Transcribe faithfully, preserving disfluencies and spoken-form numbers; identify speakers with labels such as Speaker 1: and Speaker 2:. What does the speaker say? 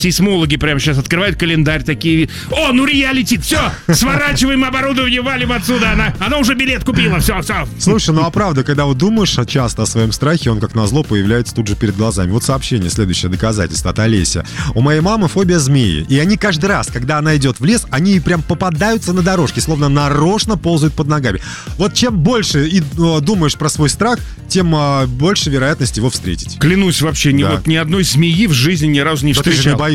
Speaker 1: Сейсмологи прямо сейчас открывают календарь, такие: о, Нурия летит, все, сворачиваем оборудование, валим отсюда, она, она уже билет купила, все, все.
Speaker 2: Слушай, ну а правда, когда вот думаешь часто о своем страхе, он как назло появляется тут же перед глазами. Вот сообщение, следующее доказательство от Олеся. У моей мамы фобия змеи, и они каждый раз, когда она идет в лес, они прям попадаются на дорожке, словно нарочно ползают под ногами. Вот чем больше и, э, думаешь про свой страх, тем э, больше вероятность его встретить.
Speaker 1: Клянусь, вообще, ни,
Speaker 2: Да.
Speaker 1: вот, ни одной змеи в жизни ни разу не
Speaker 2: Но ты же не
Speaker 1: встречал.
Speaker 2: боишься.